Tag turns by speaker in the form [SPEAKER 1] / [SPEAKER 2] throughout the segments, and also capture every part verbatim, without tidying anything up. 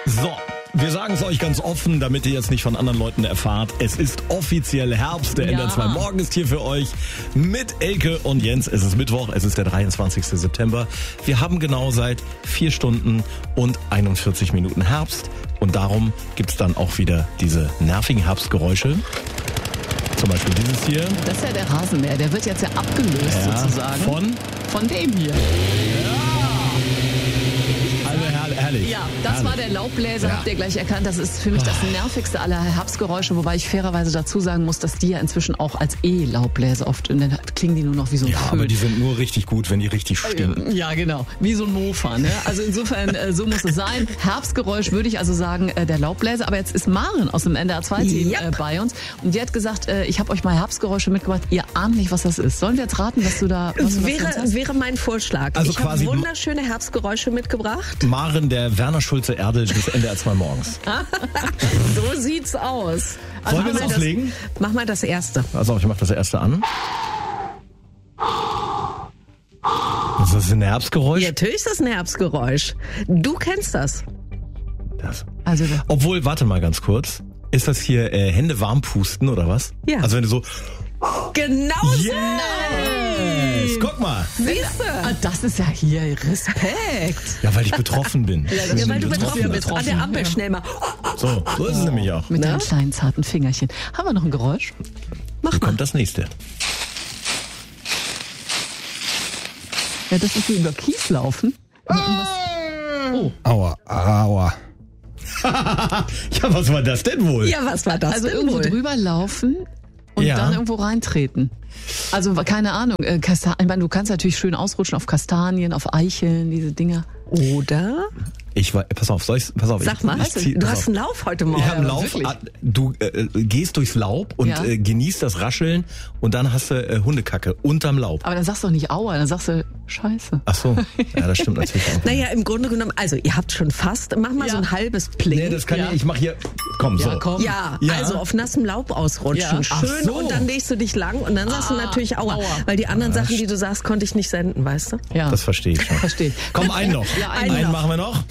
[SPEAKER 1] So, wir sagen es euch ganz offen, damit ihr jetzt nicht von anderen Leuten erfahrt. Es ist offiziell Herbst. Der
[SPEAKER 2] Ja.
[SPEAKER 1] N D R zwei Morgen ist hier für euch mit Elke und Jens. Es ist Mittwoch, es ist der dreiundzwanzigster September. Wir haben genau seit vier Stunden und einundvierzig Minuten Herbst. Und darum gibt's dann auch wieder diese nervigen Herbstgeräusche. Zum Beispiel dieses hier.
[SPEAKER 2] Das ist ja der Rasenmäher, der wird jetzt ja abgelöst
[SPEAKER 1] Ja,
[SPEAKER 2] sozusagen.
[SPEAKER 1] von?
[SPEAKER 2] Von dem hier.
[SPEAKER 1] Also herrlich. herrlich.
[SPEAKER 2] Ja, das
[SPEAKER 1] herrlich.
[SPEAKER 2] war der Laubbläser,
[SPEAKER 1] Ja.
[SPEAKER 2] habt ihr gleich erkannt. Das ist für mich das nervigste aller Herbstgeräusche, wobei ich fairerweise dazu sagen muss, dass die ja inzwischen auch als E-Laubbläser oft, und dann klingen die nur noch wie so ein
[SPEAKER 1] Ja,
[SPEAKER 2] Föhn.
[SPEAKER 1] aber die sind nur richtig gut, wenn die richtig stinken.
[SPEAKER 2] Ja, genau. Wie so ein Mofa. Ne? Also insofern, äh, so muss es sein. Herbstgeräusch würde ich also sagen, äh, der Laubbläser. Aber jetzt ist Maren aus dem N D R zwei Team
[SPEAKER 3] Yep.
[SPEAKER 2] äh, bei uns. Und die hat gesagt, äh, ich habe euch mal Herbstgeräusche mitgebracht. Ihr ahnt nicht, was das ist. Sollen wir jetzt raten, was du da was du da für uns
[SPEAKER 3] Wäre,
[SPEAKER 2] hast?
[SPEAKER 3] wäre mein Vorschlag.
[SPEAKER 1] Also
[SPEAKER 3] ich habe
[SPEAKER 1] quasi-
[SPEAKER 3] wunderschöne Herbstgeräusche mitgebracht.
[SPEAKER 1] Maren, der Werner Schulze-Erdel des N D R zwei Morgens.
[SPEAKER 3] So sieht's aus.
[SPEAKER 1] Sollen wir
[SPEAKER 3] mach
[SPEAKER 1] es
[SPEAKER 3] mal das-
[SPEAKER 1] auflegen?
[SPEAKER 3] Mach mal das erste.
[SPEAKER 1] Also ich mach das erste an. Das ist ein Herbstgeräusch.
[SPEAKER 3] Ja, natürlich ist das ein Herbstgeräusch. Du kennst das.
[SPEAKER 1] Das.
[SPEAKER 2] Also, da-
[SPEAKER 1] Obwohl, warte mal ganz kurz. Ist das hier äh, Hände warm pusten oder was?
[SPEAKER 3] Ja.
[SPEAKER 1] Also wenn du so...
[SPEAKER 3] Genau so.
[SPEAKER 1] Yes! Guck mal.
[SPEAKER 3] Siehste.
[SPEAKER 2] ah, das ist ja hier Respekt.
[SPEAKER 1] Ja, weil ich betroffen bin.
[SPEAKER 2] das
[SPEAKER 3] Ja, weil du betroffen bist.
[SPEAKER 2] betroffen.
[SPEAKER 3] An der Ampel
[SPEAKER 2] Ja.
[SPEAKER 3] schnell mal.
[SPEAKER 1] So, so ist es nämlich auch.
[SPEAKER 2] Mit
[SPEAKER 3] Na?
[SPEAKER 2] deinen kleinen zarten Fingerchen. Haben wir noch ein Geräusch?
[SPEAKER 3] Mach
[SPEAKER 1] Hier
[SPEAKER 3] mal.
[SPEAKER 1] kommt das nächste.
[SPEAKER 2] Ja, das ist wie über Kies laufen.
[SPEAKER 1] Aua, aua. Ja, was war das denn wohl?
[SPEAKER 3] Ja, was war das
[SPEAKER 2] Also
[SPEAKER 3] denn
[SPEAKER 2] irgendwo
[SPEAKER 3] wohl?
[SPEAKER 2] drüber laufen und
[SPEAKER 1] Ja.
[SPEAKER 2] dann irgendwo reintreten. Also keine Ahnung, äh, Kasta- ich meine, du kannst natürlich schön ausrutschen auf Kastanien, auf Eicheln, diese Dinger.
[SPEAKER 3] Oder?
[SPEAKER 1] Ich war, pass auf, soll ich, pass auf.
[SPEAKER 3] Sag
[SPEAKER 1] ich,
[SPEAKER 3] mal,
[SPEAKER 1] ich zieh,
[SPEAKER 3] du
[SPEAKER 1] pass
[SPEAKER 3] hast
[SPEAKER 1] auf.
[SPEAKER 3] einen Lauf heute Morgen.
[SPEAKER 1] Ich habe einen
[SPEAKER 2] aber
[SPEAKER 1] Lauf,
[SPEAKER 2] wirklich.
[SPEAKER 1] ah, du äh, gehst durchs Laub und
[SPEAKER 2] Ja.
[SPEAKER 1] äh, genießt das Rascheln und dann hast du äh, Hundekacke unterm Laub.
[SPEAKER 2] Aber dann sagst du doch nicht Aua, dann sagst du Scheiße.
[SPEAKER 1] Ach so, ja, das stimmt natürlich auch.
[SPEAKER 3] Naja, im Grunde genommen, also ihr habt schon fast, mach mal
[SPEAKER 2] Ja.
[SPEAKER 3] so ein halbes Pling.
[SPEAKER 1] Nee, das kann
[SPEAKER 2] Ja.
[SPEAKER 1] ich, ich mach hier, komm, so.
[SPEAKER 2] Ja, komm.
[SPEAKER 3] Ja,
[SPEAKER 1] Ja.
[SPEAKER 3] also auf nassem Laub ausrutschen.
[SPEAKER 2] Ja.
[SPEAKER 3] Schön.
[SPEAKER 1] Ach so.
[SPEAKER 3] Und dann legst du dich lang und dann sagst du
[SPEAKER 2] Ah,
[SPEAKER 3] natürlich Aua.
[SPEAKER 2] Aua.
[SPEAKER 3] Weil die anderen Sachen, die du sagst, konnte ich nicht senden, weißt du?
[SPEAKER 2] Ja,
[SPEAKER 1] Das verstehe ich schon.
[SPEAKER 2] verstehe ich.
[SPEAKER 1] Komm, einen noch.
[SPEAKER 2] Ja, einen
[SPEAKER 1] einen
[SPEAKER 3] noch.
[SPEAKER 1] machen wir noch.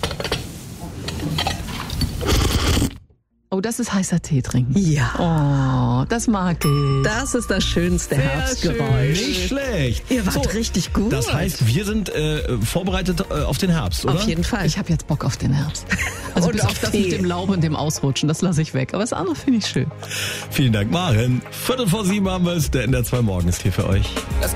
[SPEAKER 2] Oh, das ist heißer Tee trinken.
[SPEAKER 3] Ja.
[SPEAKER 2] Oh, das mag ich.
[SPEAKER 3] Das ist das schönste
[SPEAKER 2] Sehr
[SPEAKER 3] Herbstgeräusch.
[SPEAKER 1] Nicht schlecht.
[SPEAKER 3] Ihr wart richtig gut.
[SPEAKER 1] Das heißt, wir sind äh, vorbereitet äh, auf den Herbst, oder?
[SPEAKER 3] Auf jeden Fall.
[SPEAKER 2] Ich habe jetzt Bock auf den Herbst. Also
[SPEAKER 3] Und
[SPEAKER 2] bis
[SPEAKER 3] auf
[SPEAKER 2] auf das
[SPEAKER 3] Tee.
[SPEAKER 2] mit dem Laub und dem Ausrutschen, das lasse ich weg. Aber das andere finde ich schön.
[SPEAKER 1] Vielen Dank, Maren. Viertel vor sieben haben wir es. Der N D R zwei Morgen ist hier für euch.
[SPEAKER 4] Das